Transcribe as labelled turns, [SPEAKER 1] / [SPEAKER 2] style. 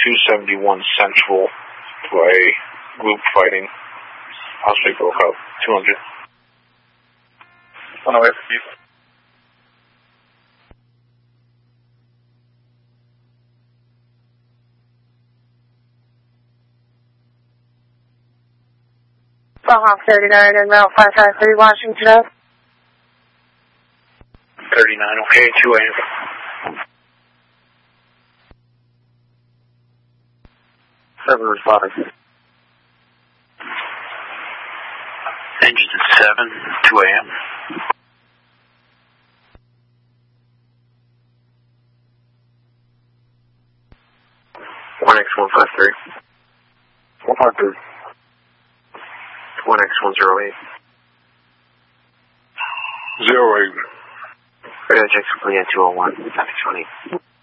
[SPEAKER 1] 271 Central to a group fighting. Possibly broke out. 200.
[SPEAKER 2] On the way for you.
[SPEAKER 3] Hawk 39 and Route 553 Washington Ave.
[SPEAKER 1] 39, okay, 2 a.m.
[SPEAKER 2] Seven responding.
[SPEAKER 1] Engines at 7, 2 a.m.
[SPEAKER 2] One X153.
[SPEAKER 1] 153.
[SPEAKER 2] 1X108.
[SPEAKER 1] 08.
[SPEAKER 2] Jackson, 201. 20.